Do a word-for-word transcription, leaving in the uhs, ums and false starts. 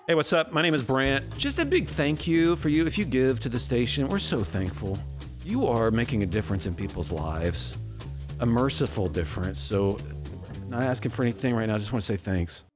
Hey, what's up? My name is Brant. Just a big thank you for you if you give to the station. We're so thankful. You are making a difference in people's lives, a merciful difference. So, not asking for anything right now. I just want to say thanks.